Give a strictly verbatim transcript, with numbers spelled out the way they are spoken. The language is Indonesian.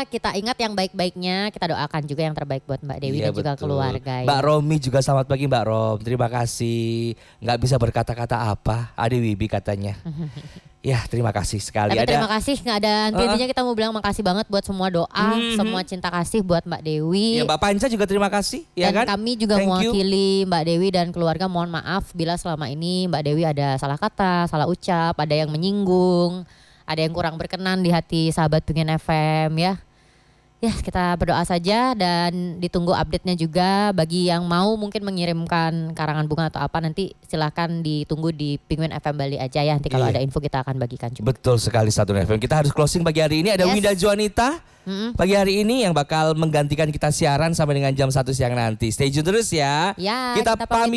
kita ingat yang baik-baiknya, kita doakan juga yang terbaik buat Mbak Dewi Iya, dan juga betul. keluarga. Mbak ya. Romi juga selamat pagi Mbak Rom. Terima kasih. Nggak bisa berkata-kata apa. Ade Wibi katanya. Ya terima kasih sekali. Tapi ada, terima kasih nggak ada intinya kita mau bilang makasih banget buat semua doa, Mm-hmm. semua cinta kasih buat Mbak Dewi. Ya Mbak Panca juga terima kasih. Ya Dan kan? kami juga Thank you. mewakili Mbak Dewi dan keluarga mohon maaf bila selama ini Mbak Dewi ada salah kata, salah ucap, ada yang menyinggung, ada yang kurang berkenan di hati sahabat Pingin F M ya. Ya kita berdoa saja dan ditunggu update-nya juga bagi yang mau mungkin mengirimkan karangan bunga atau apa nanti silahkan ditunggu di Penguin F M Bali aja ya. Nanti kalau Iya. ada info kita akan bagikan juga. Betul sekali Satu F M. Kita harus closing pagi hari ini. Ada Yes. Winda Juanita Mm-mm. pagi hari ini yang bakal menggantikan kita siaran sampai dengan jam satu siang nanti. Stay tune terus ya. Ya, kita kita pamit pamit.